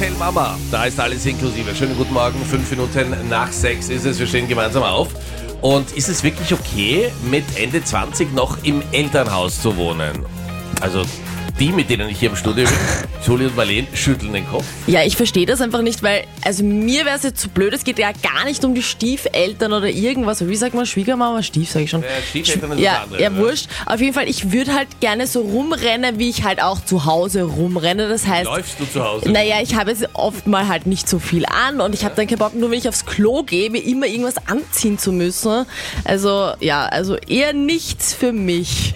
Hotel Mama, da ist alles inklusive. Schönen guten Morgen, 5 Minuten nach 6 ist es, wir stehen gemeinsam auf. Und ist es wirklich okay, mit Ende 20 noch im Elternhaus zu wohnen? Also die, mit denen ich hier im Studio bin, Julie und Marlene, schütteln den Kopf. Ja, ich verstehe das einfach nicht, weil, also mir wäre es jetzt zu blöd, es geht ja gar nicht um die Stiefeltern oder irgendwas. Wie sagt man, Schwiegermama, Stief, sage ich schon. Stiefeltern ist Ja, das andere. ja, wurscht. Auf jeden Fall, ich würde halt gerne so rumrennen, wie ich halt auch zu Hause rumrenne. Das heißt, Läufst du zu Hause? naja, ich habe es oft mal halt nicht so viel an und ich habe dann keinen Bock, nur wenn ich aufs Klo gehe, mir immer irgendwas anziehen zu müssen. Also, ja, also eher nichts für mich.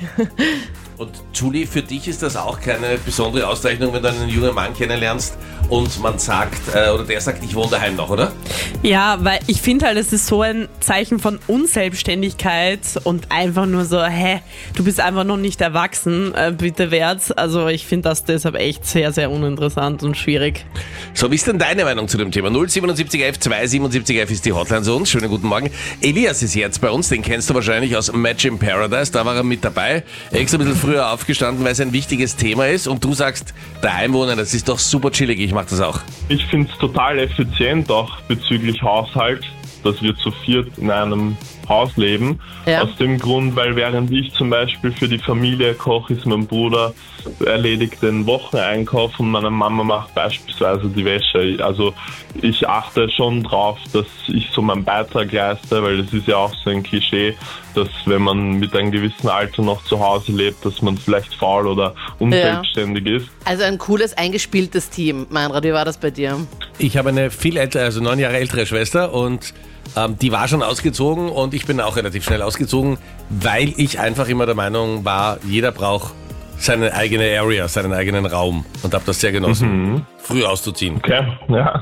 Und Julie, für dich ist das auch keine besondere Auszeichnung, wenn du einen jungen Mann kennenlernst und man sagt, oder der sagt, ich wohne daheim noch, oder? Ja, weil ich finde halt, es ist so ein Zeichen von Unselbstständigkeit und einfach nur so, du bist einfach noch nicht erwachsen, bitte wert. Also ich finde das deshalb echt sehr, sehr uninteressant und schwierig. So, wie ist denn deine Meinung zu dem Thema? 07711 27711 ist die Hotline zu uns. Schönen guten Morgen. Elias ist jetzt bei uns, den kennst du wahrscheinlich aus Match in Paradise, da war er mit dabei. Extra ein bisschen früher aufgestanden, weil es ein wichtiges Thema ist und du sagst, daheim wohnen, das ist doch super chillig, ich mache das auch. Ich finde es total effizient, auch bezüglich Haushalt, dass wir zu viert in einem Haus leben. Ja. Aus dem Grund, weil während ich zum Beispiel für die Familie koche, ist mein Bruder erledigt den Wocheneinkauf und meine Mama macht beispielsweise die Wäsche. Also ich achte schon drauf, dass ich so meinen Beitrag leiste, weil das ist ja auch so ein Klischee, dass wenn man mit einem gewissen Alter noch zu Hause lebt, dass man vielleicht faul oder unselbstständig ist. Also ein cooles, eingespieltes Team. Meinrad, wie war das bei dir? Ich habe eine viel ältere, also 9 Jahre ältere Schwester und die war schon ausgezogen und ich bin auch relativ schnell ausgezogen, weil ich einfach immer der Meinung war, jeder braucht seine eigene Area, seinen eigenen Raum und habe das sehr genossen, früh auszuziehen. Okay, ja.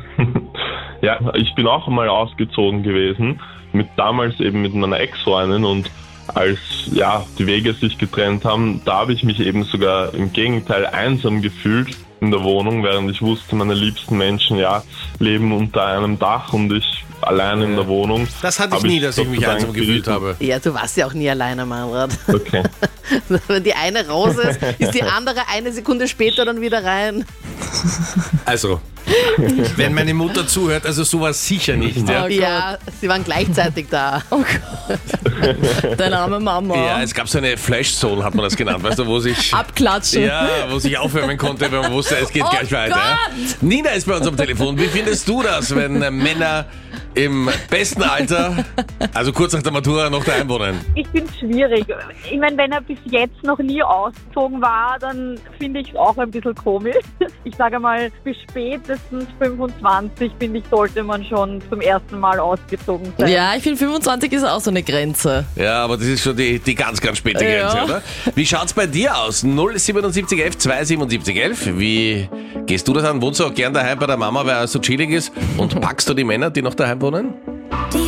Ja, ich bin auch einmal ausgezogen gewesen, damals eben mit meiner Ex-Freundin und als die Wege sich getrennt haben, da habe ich mich eben sogar im Gegenteil einsam gefühlt in der Wohnung, während ich wusste, meine liebsten Menschen leben unter einem Dach und ich allein in der Wohnung. Das hatte ich nie, dass ich mich einsam gefühlt habe. Ja, du warst ja auch nie alleine, Meinrad. Okay. Wenn die eine raus ist die andere eine Sekunde später dann wieder rein. Also, wenn meine Mutter zuhört, also sowas sicher nicht. Ja. Oh Ja, sie waren gleichzeitig da. Deine arme Mama. Ja, es gab so eine Flash Soul, hat man das genannt, weißt du, wo sich... Abklatschen. Ja, wo sich aufwärmen konnte, wenn man wusste, es geht gleich weiter. Ja. Gott! Nina ist bei uns am Telefon. Wie findest du das, wenn Männer im besten Alter, also kurz nach der Matura, noch daheim wohnen? Ich finde es schwierig. Ich meine, wenn er bis jetzt noch nie ausgezogen war, dann finde ich es auch ein bisschen komisch. Ich sage mal, bis spätestens 25, finde ich, sollte man schon zum ersten Mal ausgezogen sein. Ja, ich finde 25 ist auch so eine Grenze. Ja, aber das ist schon die ganz, ganz späte Grenze, Ja. oder? Wie schaut's bei dir aus? 07711 27711. Wie gehst du das an? Wohnst du auch gern daheim bei der Mama, weil er so chillig ist? Und packst du die Männer, die noch daheim wohnen? Die